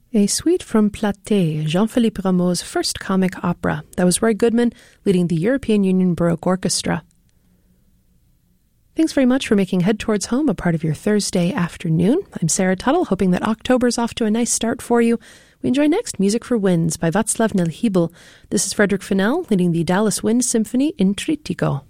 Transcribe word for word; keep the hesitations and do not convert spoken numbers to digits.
A suite from Platée, Jean-Philippe Rameau's first comic opera. That was Roy Goodman leading the European Union Baroque Orchestra. Thanks very much for making Head Towards Home a part of your Thursday afternoon. I'm Sarah Tuttle, hoping that October's off to a nice start for you. We enjoy next Music for Winds by Václav Nelhybel. This is Frederick Fennell leading the Dallas Wind Symphony in Trittico.